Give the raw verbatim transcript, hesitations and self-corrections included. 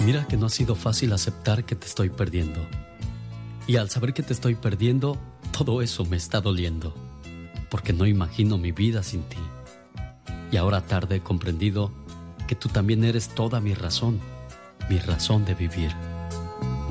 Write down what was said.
Mira que no ha sido fácil aceptar que te estoy perdiendo. Y al saber que te estoy perdiendo, todo eso me está doliendo, porque no imagino mi vida sin ti. Y ahora tarde he comprendido que tú también eres toda mi razón, mi razón de vivir.